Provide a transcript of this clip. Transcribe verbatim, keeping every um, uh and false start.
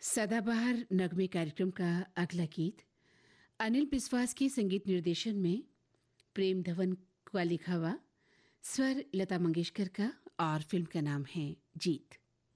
सदाबहार नगमे कार्यक्रम का अगला गीत अनिल बिस्वास के संगीत निर्देशन में प्रेम धवन का लिखा हुआ, स्वर लता मंगेशकर का और फिल्म का नाम है जीत।